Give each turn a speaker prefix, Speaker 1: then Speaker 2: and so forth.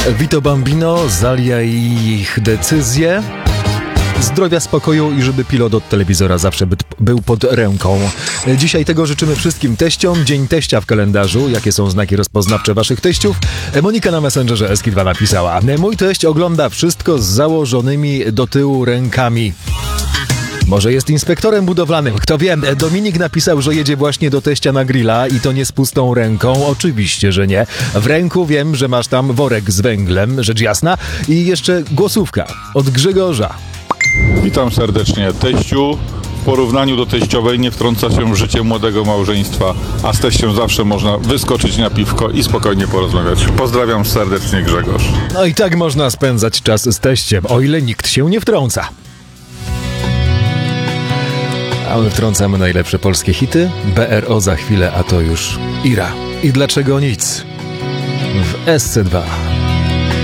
Speaker 1: Vito Bambino, Zalia i ich decyzje. Zdrowia, spokoju i żeby pilot od telewizora zawsze był pod ręką. Dzisiaj tego życzymy wszystkim teściom. Dzień teścia w kalendarzu. Jakie są znaki rozpoznawcze waszych teściów? Monika na Messengerze Eskid2 napisała: mój teść ogląda wszystko z założonymi do tyłu rękami. Może jest inspektorem budowlanym, kto wie. Dominik napisał, że jedzie właśnie do teścia na grilla i to nie z pustą ręką. Oczywiście, że nie. W ręku wiem, że masz tam worek z węglem, rzecz jasna. I jeszcze głosówka od Grzegorza.
Speaker 2: Witam serdecznie. Teściu, w porównaniu do teściowej nie wtrąca się w życie młodego małżeństwa, a z teściem zawsze można wyskoczyć na piwko i spokojnie porozmawiać. Pozdrawiam serdecznie, Grzegorz.
Speaker 1: No i tak można spędzać czas z teściem, o ile nikt się nie wtrąca. A my wtrącamy najlepsze polskie hity. BRO za chwilę, a to już Ira. I dlaczego nic? W SC2.